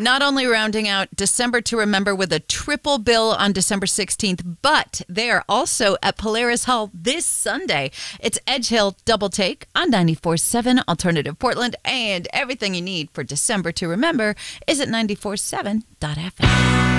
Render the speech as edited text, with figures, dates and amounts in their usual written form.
Not only rounding out December to Remember with a triple bill on December 16th, but they are also at Polaris Hall this Sunday. It's Edge Hill Double Take on 94.7 Alternative Portland, and everything you need for December to Remember is at 94.7.fm.